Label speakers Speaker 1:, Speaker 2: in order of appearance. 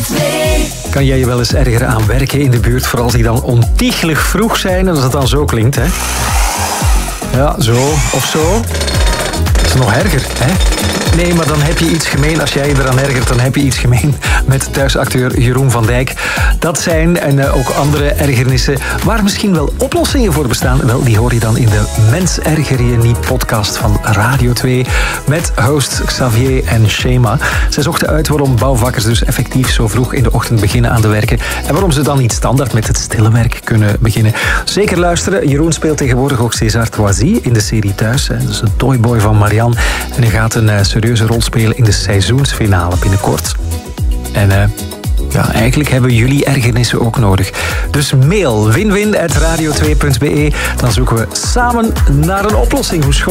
Speaker 1: Kan jij je wel eens ergeren aan werken in de buurt, vooral als die dan ontiegelijk vroeg zijn en als het dan zo klinkt, hè? Ja, zo of zo. Dat is nog erger, hè? Nee, maar dan heb je iets gemeen. Als jij je eraan ergert, dan heb je iets gemeen met thuisacteur Jeroen van Dijk. Dat zijn en ook andere ergernissen waar misschien wel oplossingen voor bestaan. Wel, die hoor je dan in de Mens Erger Je Niet podcast van Radio 2 met hosts Xavier en Shema. Zij zochten uit waarom bouwvakkers dus effectief zo vroeg in de ochtend beginnen aan te werken en waarom ze dan niet standaard met het stille werk kunnen beginnen. Zeker luisteren. Jeroen speelt tegenwoordig ook César Toisy in de serie Thuis. Dat is een toyboy van Marianne. En hij gaat een serieuze rol spelen in de seizoensfinale binnenkort. En ja, eigenlijk hebben jullie ergernissen ook nodig. Dus mail winwin@radio2.be. Dan zoeken we samen naar een oplossing. Hoe schoon